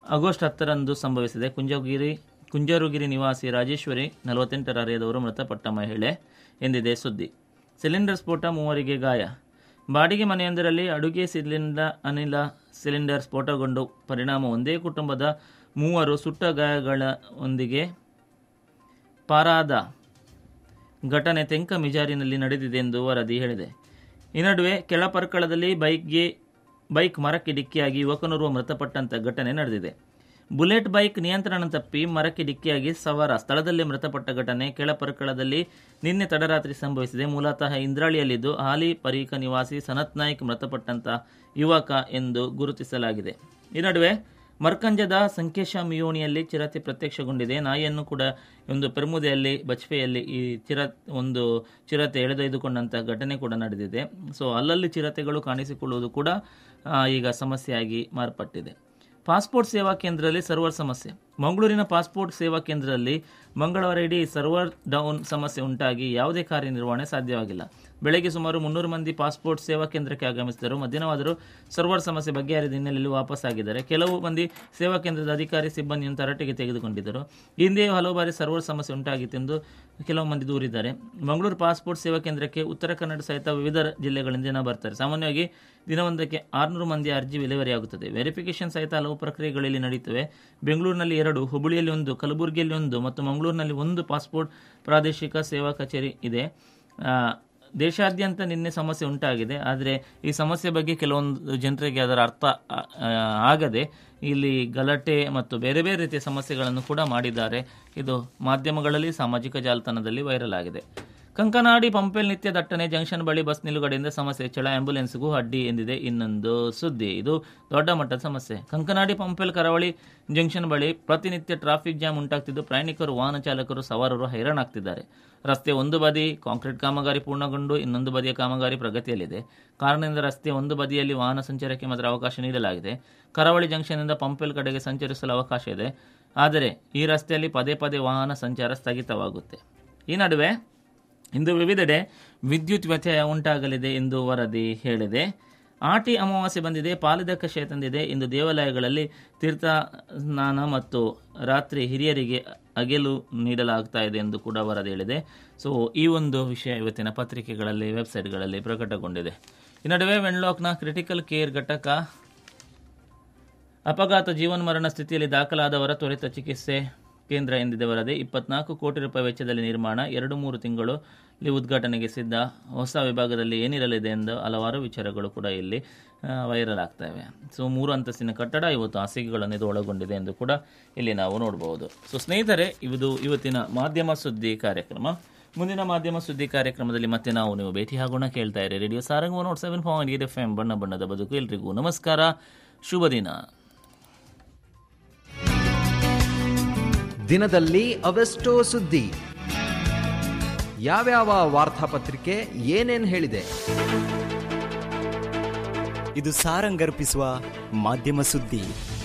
August 10ರಂದು ಸಂಭವಿಸಿದೆ. ಕುಂಜರುಗಿರಿ ನಿವಾಸಿ ರಾಜೇಶ್ವರಿ 48ರ ಹರೆಯದವರು ಮೃತಪಟ್ಟ ಮಹಿಳೆ ಎಂದಿದೆ ಸುದ್ದಿ. ಸಿಲಿಂಡರ್ ಸ್ಫೋಟ, 3ರಿಗೆ ಗಾಯ. ಬಾಡಿಗೆ ಮನೆಯೊಂದರಲ್ಲಿ ಅಡುಗೆ ಅನಿಲ ಸಿಲಿಂಡರ್ ಸ್ಫೋಟಗೊಂಡು ಪರಿಣಾಮ ಒಂದೇ ಕುಟುಂಬದ 3 ಸುಟ್ಟ ಗಾಯಗಳೊಂದಿಗೆ ಪಾರಾದ ಘಟನೆ ತೆಂಕ ಮಿಜಾರಿನಲ್ಲಿ ನಡೆದಿದೆ ಎಂದು ವರದಿ ಹೇಳಿದೆ. ಈ ನಡುವೆ ಕೆಳಪರ್ಕಳದಲ್ಲಿ ಬೈಕ್ ಮರಕ್ಕೆ ಡಿಕ್ಕಿಯಾಗಿ ಯುವಕನೋರ್ವ ಮೃತಪಟ್ಟಂತ ಘಟನೆ ನಡೆದಿದೆ. ಬುಲೆಟ್ ಬೈಕ್ ನಿಯಂತ್ರಣ ತಪ್ಪಿ ಮರಕ್ಕೆ ಡಿಕ್ಕಿಯಾಗಿ ಸವಾರ ಸ್ಥಳದಲ್ಲೇ ಮೃತಪಟ್ಟ ಘಟನೆ ಕೆಳಪರ್ಕಳದಲ್ಲಿ ನಿನ್ನೆ ತಡರಾತ್ರಿ ಸಂಭವಿಸಿದೆ. ಮೂಲತಃ ಇಂದ್ರಾಳಿಯಲ್ಲಿದ್ದು ಹಾಲಿ ಪರೀಕ ನಿವಾಸಿ ಸನತ್ ನಾಯ್ಕ್ ಮೃತಪಟ್ಟಂತ ಯುವಕ ಎಂದು ಗುರುತಿಸಲಾಗಿದೆ. ಈ ನಡುವೆ ಮರ್ಕಂಜದ ಸಂಕೇಶ ಮಿಯೋಣಿಯಲ್ಲಿ ಚಿರತೆ ಪ್ರತ್ಯಕ್ಷಗೊಂಡಿದೆ. ನಾಯಿಯನ್ನು ಕೂಡ ಒಂದು ಪೆರ್ಮುದೆಯಲ್ಲಿ ಬಚ್ಪೆಯಲ್ಲಿ ಈ ಚಿರತೆ ಎಳೆದೊಯ್ದುಕೊಂಡಂತ ಘಟನೆ ಕೂಡ ನಡೆದಿದೆ. ಸೊ ಅಲ್ಲಲ್ಲಿ ಚಿರತೆಗಳು ಕಾಣಿಸಿಕೊಳ್ಳುವುದು ಕೂಡ ಈಗ ಸಮಸ್ಯೆಯಾಗಿ ಮಾರ್ಪಟ್ಟಿದೆ. ಪಾಸ್ಪೋರ್ಟ್ ಸೇವಾ ಕೇಂದ್ರದಲ್ಲಿ ಸರ್ವರ್ ಸಮಸ್ಯೆ. ಮಂಗಳೂರಿನ ಪಾಸ್ಪೋರ್ಟ್ ಸೇವಾ ಕೇಂದ್ರದಲ್ಲಿ ಮಂಗಳವಾರ ಇಡೀ ಸರ್ವರ್ ಡೌನ್ ಸಮಸ್ಯೆ ಉಂಟಾಗಿ ಯಾವುದೇ ಕಾರ್ಯನಿರ್ವಹಣೆ ಸಾಧ್ಯವಾಗಿಲ್ಲ. ಬೆಳಗ್ಗೆ ಸುಮಾರು 300 ಮಂದಿ ಪಾಸ್ಪೋರ್ಟ್ ಸೇವಾ ಕೇಂದ್ರಕ್ಕೆ ಆಗಮಿಸಿದರು. ಮಧ್ಯಾಹ್ನವಾದರೂ ಸರ್ವರ್ ಸಮಸ್ಯೆ ಬಗೆಹರಿದ ಹಿನ್ನೆಲೆಯಲ್ಲಿ ವಾಪಸ್ಸಾಗಿದ್ದಾರೆ. ಕೆಲವು ಮಂದಿ ಸೇವಾ ಕೇಂದ್ರದ ಅಧಿಕಾರಿ ಸಿಬ್ಬಂದಿಯನ್ನು ತರಾಟೆಗೆ ತೆಗೆದುಕೊಂಡಿದ್ದರು. ಹಿಂದೆಯೂ ಹಲವು ಬಾರಿ ಸರ್ವರ್ ಸಮಸ್ಯೆ ಉಂಟಾಗಿತ್ತೆಂದು ಕೆಲವು ಮಂದಿ ದೂರಿದ್ದಾರೆ. ಮಂಗಳೂರು ಪಾಸ್ಪೋರ್ಟ್ ಸೇವಾ ಕೇಂದ್ರಕ್ಕೆ ಉತ್ತರ ಕನ್ನಡ ಸಹಿತ ವಿವಿಧ ಜಿಲ್ಲೆಗಳಿಂದ ಜನ ಬರ್ತಾರೆ. ಸಾಮಾನ್ಯವಾಗಿ ದಿನವೊಂದಕ್ಕೆ 600 ಮಂದಿ ಅರ್ಜಿ ವಿಲೇವಾರಿಯಾಗುತ್ತದೆ. ವೆರಿಫಿಕೇಶನ್ ಸಹಿತ ಹಲವು ಪ್ರಕ್ರಿಯೆಗಳಲ್ಲಿ ನಡೆಯುತ್ತವೆ. ಬೆಂಗಳೂರಿನಲ್ಲಿ 2, ಹುಬ್ಬಳ್ಳಿಯಲ್ಲಿ 1, ಕಲಬುರಗಿಯಲ್ಲಿ 1 ಮತ್ತು ಮಂಗಳೂರಿನಲ್ಲಿ 1 ಪಾಸ್ಪೋರ್ಟ್ ಪ್ರಾದೇಶಿಕ ಸೇವಾ ಕಚೇರಿ ಇದೆ. ದೇಶಾದ್ಯಂತ ನಿನ್ನೆ ಸಮಸ್ಯೆ ಉಂಟಾಗಿದೆ. ಆದರೆ ಈ ಸಮಸ್ಯೆ ಬಗ್ಗೆ ಕೆಲವೊಂದು ಜನರಿಗೆ ಅದರ ಅರ್ಥ ಆಗದೆ ಇಲ್ಲಿ ಗಲಾಟೆ ಮತ್ತು ಬೇರೆ ಬೇರೆ ರೀತಿಯ ಸಮಸ್ಯೆಗಳನ್ನು ಕೂಡ ಮಾಡಿದ್ದಾರೆ. ಇದು ಮಾಧ್ಯಮಗಳಲ್ಲಿ, ಸಾಮಾಜಿಕ ಜಾಲತಾಣದಲ್ಲಿ ವೈರಲ್ ಆಗಿದೆ. ಕಂಕನಾಡಿ ಪಂಪೆಲ್ ನಿತ್ಯ ದಟ್ಟಣೆ, ಜಂಕ್ಷನ್ ಬಳಿ ಬಸ್ ನಿಲುಗಡೆಯಿಂದ ಸಮಸ್ಯೆ ಹೆಚ್ಚಳ, ಆಂಬ್ಯುಲೆನ್ಸ್ಗೂ ಅಡ್ಡಿ ಎಂದಿದೆ ಇನ್ನೊಂದು ಸುದ್ದಿ. ಇದು ದೊಡ್ಡ ಮಟ್ಟದ ಸಮಸ್ಯೆ. ಕಂಕನಾಡಿ ಪಂಪೆಲ್ ಕರಾವಳಿ ಜಂಕ್ಷನ್ ಬಳಿ ಪ್ರತಿನಿತ್ಯ ಟ್ರಾಫಿಕ್ ಜಾಮ್ ಉಂಟಾಗ್ತಿದ್ದು ಪ್ರಯಾಣಿಕರು, ವಾಹನ ಚಾಲಕರು, ಸವಾರರು ಹೈರಾಣಾಗ್ತಿದ್ದಾರೆ. ರಸ್ತೆ ಒಂದು ಬದಿ ಕಾಂಕ್ರೀಟ್ ಕಾಮಗಾರಿ ಪೂರ್ಣಗೊಂಡು ಇನ್ನೊಂದು ಬದಿಯ ಕಾಮಗಾರಿ ಪ್ರಗತಿಯಲ್ಲಿದೆ. ಕಾರಣದಿಂದ ರಸ್ತೆ ಒಂದು ಬದಿಯಲ್ಲಿ ವಾಹನ ಸಂಚಾರಕ್ಕೆ ಮಾತ್ರ ಅವಕಾಶ ನೀಡಲಾಗಿದೆ. ಕರಾವಳಿ ಜಂಕ್ಷನ್ನಿಂದ ಪಂಪೆಲ್ ಕಡೆಗೆ ಸಂಚರಿಸಲು ಅವಕಾಶ ಇದೆ. ಆದರೆ ಈ ರಸ್ತೆಯಲ್ಲಿ ಪದೇ ಪದೇ ವಾಹನ ಸಂಚಾರ ಸ್ಥಗಿತವಾಗುತ್ತೆ. ಈ ನಡುವೆ ಇಂದು ವಿವಿಧೆಡೆ ವಿದ್ಯುತ್ ವ್ಯತ್ಯಯ ಉಂಟಾಗಲಿದೆ ಎಂದು ವರದಿ ಹೇಳಿದೆ. ಆಟಿ ಅಮಾವಾಸ್ಯೆ ಬಂದಿದೆ, ಪಾಲಿದಕ ಶಯ ತಂದಿದೆ. ಇಂದು ದೇವಾಲಯಗಳಲ್ಲಿ ತೀರ್ಥ ಸ್ನಾನ ಮತ್ತು ರಾತ್ರಿ ಹಿರಿಯರಿಗೆ ಅಗೆಲು ನೀಡಲಾಗ್ತಾ ಇದೆ ಎಂದು ಕೂಡ ವರದಿ ಹೇಳಿದೆ. ಸೊ ಈ ಒಂದು ವಿಷಯ ಇವತ್ತಿನ ಪತ್ರಿಕೆಗಳಲ್ಲಿ, ವೆಬ್ಸೈಟ್ಗಳಲ್ಲಿ ಪ್ರಕಟಗೊಂಡಿದೆ. ಈ ನಡುವೆ ವೆನ್ಲಾಕ್ನ ಕ್ರಿಟಿಕಲ್ ಕೇರ್ ಘಟಕ ಅಪಘಾತ ಜೀವನ್ಮರಣ ಸ್ಥಿತಿಯಲ್ಲಿ ದಾಖಲಾದವರ ತ್ವರಿತ ಚಿಕಿತ್ಸೆ ಕೇಂದ್ರ ಎಂದಿದೆ ವರದಿ. 24 ಕೋಟಿ ರೂಪಾಯಿ ವೆಚ್ಚದಲ್ಲಿ ನಿರ್ಮಾಣ, 2-3 ತಿಂಗಳಲ್ಲಿ ಉದ್ಘಾಟನೆಗೆ ಸಿದ್ಧ. ಹೊಸ ವಿಭಾಗದಲ್ಲಿ ಏನಿರಲಿದೆ ಎಂದು ಹಲವಾರು ವಿಚಾರಗಳು ಕೂಡ ಇಲ್ಲಿ ವೈರಲ್ ಆಗ್ತವೆ. ಸೊ 3 ಅಂತಸ್ತಿನ ಕಟ್ಟಡ, 50 ಹಾಸಿಗೆಗಳನ್ನು ಇದು ಒಳಗೊಂಡಿದೆ ಎಂದು ಕೂಡ ಇಲ್ಲಿ ನಾವು ನೋಡಬಹುದು. ಸೊ ಸ್ನೇಹಿತರೆ, ಇದು ಇವತ್ತಿನ ಮಾಧ್ಯಮ ಸುದ್ದಿ ಕಾರ್ಯಕ್ರಮ. ಮುಂದಿನ ಮಾಧ್ಯಮ ಸುದ್ದಿ ಕಾರ್ಯಕ್ರಮದಲ್ಲಿ ಮತ್ತೆ ನೀವು ಭೇಟಿಯಾಗೋಣ. ಕೇಳ್ತಾ ಇರಿ ರೇಡಿಯೋ ಸಾರಂಗ್ 107.8 FM. ಬಣ್ಣ ಬಣ್ಣದ ಬದುಕು. ಎಲ್ರಿಗೂ ನಮಸ್ಕಾರ, ಶುಭ ದಿನ. ದಿನದಲ್ಲಿ ಅವೆಷ್ಟೋ ಸುದ್ದಿ, ಯಾವ್ಯಾವ ವಾರ್ತಾಪತ್ರಿಕೆ ಏನೇನ್ ಹೇಳಿದೆ, ಇದು ಸಾರಂಗರ್ಪಿಸುವ ಮಾಧ್ಯಮ ಸುದ್ದಿ.